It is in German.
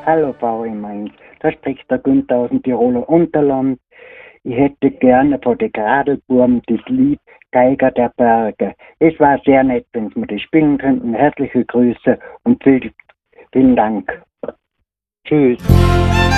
Hallo Frau Mainz, da spricht der Günther aus dem Tiroler Unterland. Ich hätte gerne von den Gradelburm das Lied Geiger der Berge. Es war sehr nett, wenn Sie mir das spielen könnten. Herzliche Grüße und vielen Dank. Tschüss.